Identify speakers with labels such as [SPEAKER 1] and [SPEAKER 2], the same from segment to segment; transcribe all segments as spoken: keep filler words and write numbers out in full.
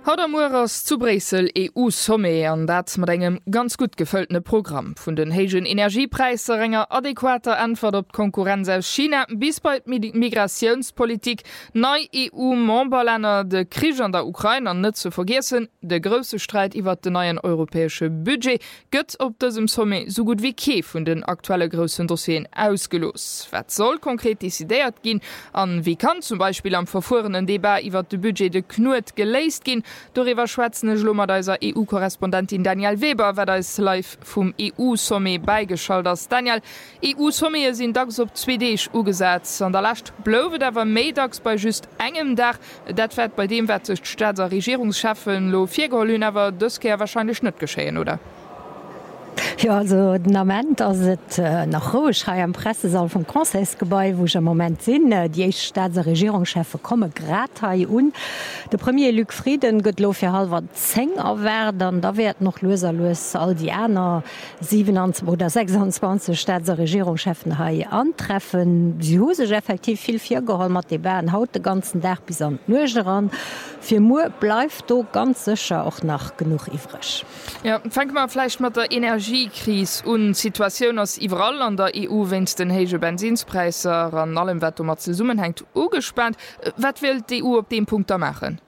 [SPEAKER 1] Hadermoers zu Bresel E U-Somme an dat mat engem ganz gut gefülltne Programm vun den hegen Energiepreise enger adäquater Antwort op Konkurrenz aus China bis bei Migrationspolitik nei E U-Memberlänner de Krieg an der Ukraine net zu vergessen, de grösse Streit iwwer de neuen europäsche Budget gëtt op dësem Somme so gut wie ke vun den aktuelle grossen Dossien ausgelos. Wat soll konkret desideiert gin an wie kann zum Beispiel am verfuhrenen Debat iwwer de Budget de Knut geleist gin, Doriwer schwatzenne Schlummer E U-Korrespondentin Daniel Weber, wer is live vum E U-Somme beigeschalt ass. Daniel, E U-Somme sinn dags op zwei Deeg ugesetzt, an der lacht blowe dawer méidags bei just engem Dach, dat wär bei dem wat sech Staatser Regierungsschaffen lo vier Golün awer dëske wahrscheinlich net geschéien, oder?
[SPEAKER 2] Ja, also den Moment ass et äh, nach Roch ha am Pressesaal vum Conseilsgebäi, woch am moment sinn, äh, Di eich Staatser Regierungschefe komme grad ha un. De Premier Luc Frieden gëtt lo fir halwer zeng awerden, da werd noch loser loes all die Äner siebenundzwanzig oder sechsundzwanzig Staatser Regierungschefen ha antreffen. Sie hu sech effektiv vill fir geholl mat de Bären haut de ganzen Dach bis an Nuger an. Fir Mu bleif do ganz sicher auch nach genug iwrech.
[SPEAKER 1] Ja, fang mal vielleicht mat der Energiekris und Situation aus überall an der E U wenns den hege Benzinspreiser an allem wat mat ze summen hängt ugespannt. Wat will die E U op dem Punkt da machen?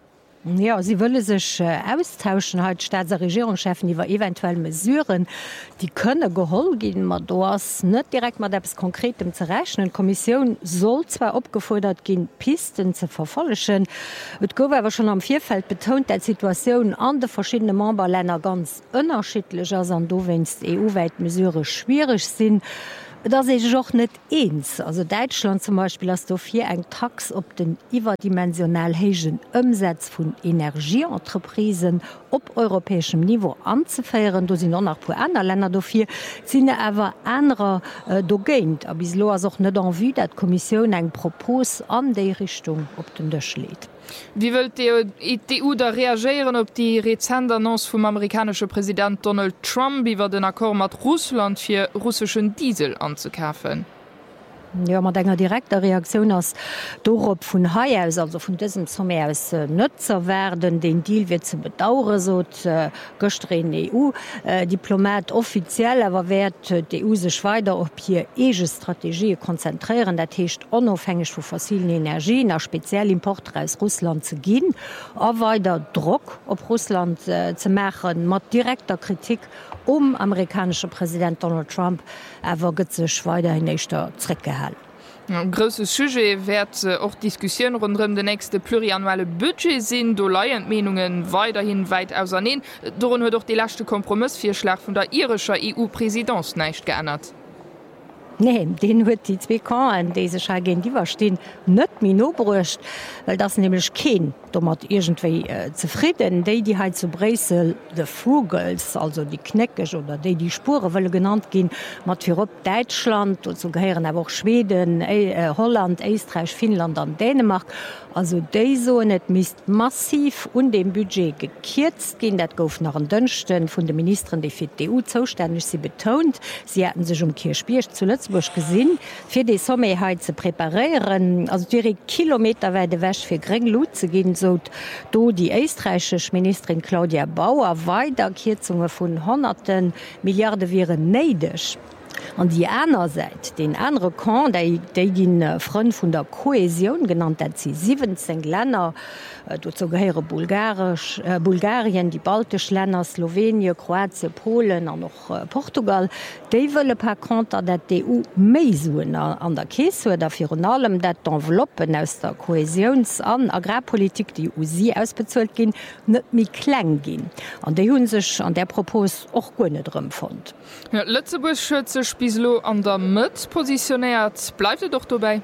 [SPEAKER 2] Ja, sie wolle sich äh, austauschen halt Staatser Regierungschefen iwwer eventuell mesureuren, die könne geholl gin mat do ass net direkt mat des konkretem ze rechnen. Kommission soll zwar opgefordert gin Pisten ze verfollechen. Et gouf awer schon am Vierfeld betont, dat Situationun an de verschiedene Memberländer ganz ënnerschitlech ass an do wennst E U-weit mesureure schwierig sinn. Da se joch net eens. Also Deutschland zum Beispiel as do fir eng Tax op den iwwerdimensional hegen Ömsetz vun Energieentreprisen op europäischem Niveau anzufeieren. Do sind noch nach pu aner Länder dofir sinnne ewer enrer äh, do géint. A bis lo as och net an wie dat Kommission eng Propos an déi Richtung op den Dëch lädt.
[SPEAKER 1] Wie wëlt die E U da reagieren op die rezente Annonce vum amerikanische Präsident Donald Trump iwwer den Akkor mat Russland fir russsischen Diesel anzukäfen?
[SPEAKER 2] Ja, mat enger direkter Reaktion ass dorop vun Hai aus, also vun diesem Somme aus äh, Nëtzer werden, den Deal wird ze bedauere so äh, gëstreen E U. Äh, Diplomat offiziell awer werd äh, D E U sech weiter op hier ege Strategie konzentrieren, dat hecht onofhängig vu fossilen Energien nach speziell Importre aus Russland ze ginn, a weiter Druck op Russland äh, ze machen, mat direkter Kritik um amerikanische Präsident Donald Trump awer gëtt sech weiter hin echtter Zrecke.
[SPEAKER 1] Ja, grosse Sujet werd och äh, Diskussion rundrem de nächste pluriannuelle Budget sinn, do Leientmenungen weiterhin weit ausernehn. Doren huet doch die lachte Kompromissvierschlag vun der irischer E U-Präsidenz neicht geändert.
[SPEAKER 2] Nee, den huet die zwei Kan dése Schagin Diwer steen net Mino brucht, weil das nämlich kein mat irgendwie äh, zufrieden, déi die halt zu Bresel de Vogels, also die Kneckeg oder déi die Spure wëlle genannt gin, mat fir op Deutschland und zu geheieren awer auch Schweden, äh, Holland, Österreich, Finnland an Dänemark. Also déi so net mist massiv und dem Budget gekierzt gin, dat gouf nach an Dënchten vun de Ministerin, die fir D E U zoustänig sie betont. Sie hatten sich um Kirchbierch zu Lützburg gesinn, fir die Sommeheit ze preparieren, also direkt kilometerweide wäsch fir Grenglut ze gin, so do die österreichische Ministerin Claudia Bauer weiter Kürzungen von hunderten Milliarden wären neidisch. Und die einer Seite, den andere Kan, der den Front von der Kohäsion genannt hat, sie siebzehn Länder, dazu gehören Bulgarisch, äh, Bulgarien, die baltischen Länder, Slowenien, Kroatien, Polen und noch äh, Portugal, die wollen per Konter der D E U mehr suchen an der Käse, dafür und allem, dass die Enveloppen aus der Kohäsions- und Agrarpolitik, die U S I ausbezahlt gehen, nicht mehr klein gehen. Und die haben sich an der Propos auch gut nicht drin gefunden.
[SPEAKER 1] Ja, Lützeburg schütze Spislo an der Mütz positioniert. Bleibt ihr doch dabei?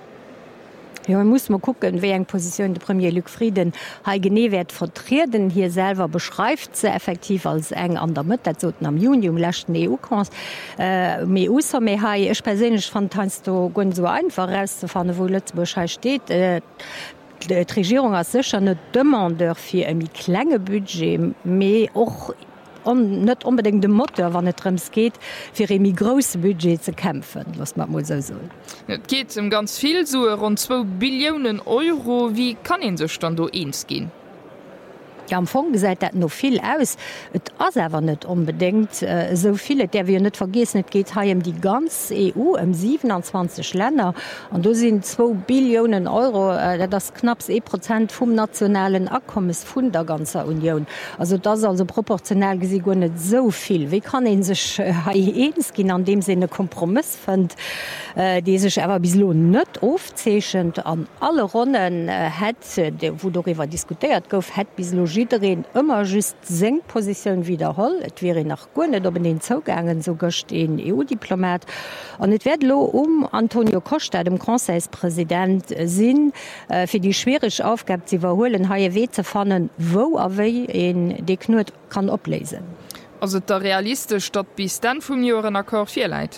[SPEAKER 2] Ja, man muss mal gucken, wie eng Position der Premier Luc Frieden ha genewert vertreten. Hier selber beschreibt sie effektiv als eng an der Mitte, so am Juni um letzten E U-Kons. Äh, me ausser me ha ich persönlich fand du gun so einfach rauszufahren, wo Lützeburg steht. Äh, die Regierung hat sicher nicht Demandeur für ein kleines Budget, mehr auch um, net unbedingt de Motto, wann et drums geht, fir emi grosse Budget ze kämpfen, was man muss so.
[SPEAKER 1] Et geht um ganz viel so rund zwei Billionen Euro. Wie kann en sech dann do eens gehen?
[SPEAKER 2] Ja, am Fong seit dat no viel aus. Et ass awer net unbedingt äh, so viele, der wir net vergessen, net geht ha um die ganz E U um siebenundzwanzig Länder an do sind zwei Billionen Euro, äh, das knapps e Prozent vum nationalen Abkommens vun der ganzer Union. Also das also proportionell gesi go net so viel. Wie kann en sech haens gin an dem sinne Kompromiss fand, äh, die sech ewer bis lo net ofzeechend an alle Runden äh, het, wo darüber diskutiert gouf het bis lo jiin immer just seng Position wiederholl. Et wäre nach Gunnet op den Zougangen so gocht den E U-Diplomat. An et werd lo um Antonio Costa, dem Konseilspräsident, sinn äh, fir die schwerisch Aufgabe ze verhohlen H I W ze fannen, wo aéi en de Knut kann oplesen.
[SPEAKER 1] Also der realistisch dat bis dann vum Joren Akkor fir leit.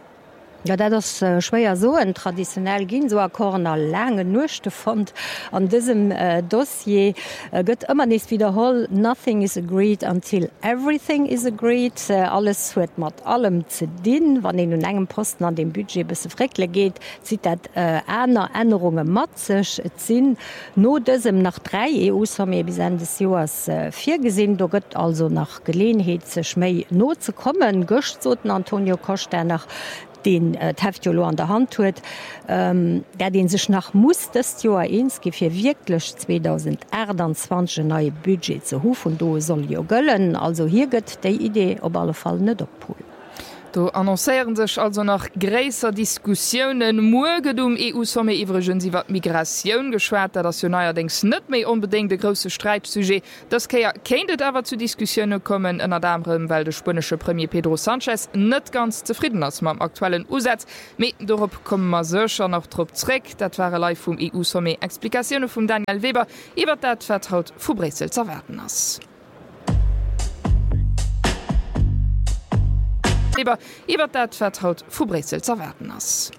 [SPEAKER 2] Ja, dat das äh, schwéier so en traditionell ginn so a Korner lange nuchte fand an diesem äh, Dossier äh, gëtt immer nis wiederholl. Nothing is agreed until everything is agreed. Äh, alles huet mat allem ze dinn, wann en hun engem Posten an dem Budget beréckle geht, zit dat Äner äh, Änderungen matzech et sinn no dësem nach drei E U-Somme bis en des Joers äh, vier gesinn, do gëtt also nach Geleenheet ze schméi no ze kommen. Gëcht soten Antonio Costa nach den äh, Taftjolo an der Hand huet, ähm, der den sech nach muss des Joer eens gefir wirklich zwanzig einundzwanzig neue Budget zu huf und do soll jo gëllen. Also hier gëtt déi Idee op alle Fall net oppolen.
[SPEAKER 1] Do annoncéieren sech also nach gréisser Diskussionioen muget um E U-Somme iwwergen iwwer Migrationun geschwert, dat as jo neuerdings net méi unbedingt de grosse Streitsujet. Das kéier kéintet awer zu Diskussionioune kommen ënner Damrem, weil de spënnesche Premier Pedro Sanchez net ganz zufrieden ass mam aktuellen Usatz. Mei dorop kommen ma secher noch trop zréck, dat war live vum E U-Somme Explikationune vum Daniel Weber iwwer dat vertraut vu Bresel zerwerden ass. Iwer dat vertraut vu Bresel zerwerden ass.